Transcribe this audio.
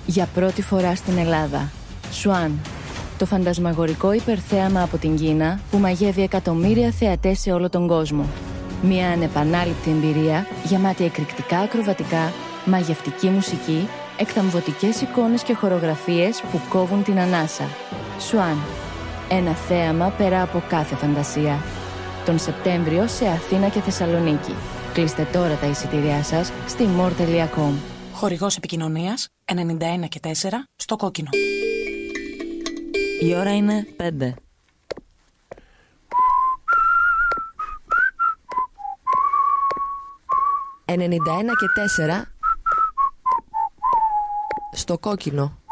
Για πρώτη φορά στην Ελλάδα. Σουάν. Το φαντασμαγορικό υπερθέαμα από την Κίνα που μαγεύει εκατομμύρια θεατές σε όλο τον κόσμο. Μια ανεπανάληπτη εμπειρία γεμάτη εκρηκτικά ακροβατικά, μαγευτική μουσική, εκθαμβωτικές εικόνες και χορογραφίες που κόβουν την ανάσα. Σουάν. Ένα θέαμα πέρα από κάθε φαντασία. Τον Σεπτέμβριο σε Αθήνα και Θεσσαλονίκη. Κλείστε τώρα τα εισιτήριά σας στη more.com. Χορηγός επικοινωνίας 91 και 4 στο κόκκινο. Η ώρα είναι 5. «91 και 4 στο κόκκινο».